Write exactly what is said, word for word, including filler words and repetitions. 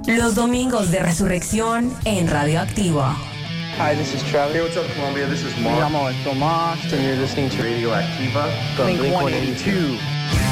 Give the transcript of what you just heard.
Los domingos de resurrección en Radioactiva. Hi, this is Travis. Hey, what's up, Colombia? This is Me Mark. llamo Tomás, and you're listening to Radioactiva. Blink one eighty-two.